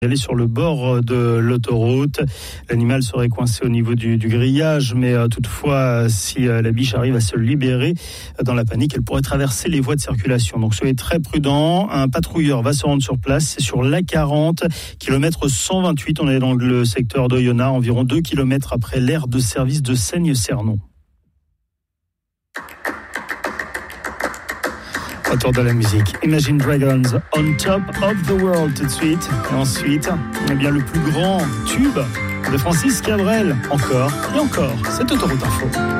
Elle est sur le bord de l'autoroute. L'animal serait coincé au niveau du grillage, mais toutefois, si la biche arrive à se libérer dans la panique, elle pourrait traverser les voies de circulation. Donc soyez très prudents. Un patrouilleur va se rendre sur place. C'est sur l'A40, kilomètre 128. On est dans le secteur d'Oyonnax, environ 2 kilomètres après l'aire de service de Saigne-Cernon. Autour de la musique, Imagine Dragons, On Top of the World tout de suite. Et ensuite, eh bien, le plus grand tube de Francis Cabrel. Encore et encore, c'est Autoroute Info.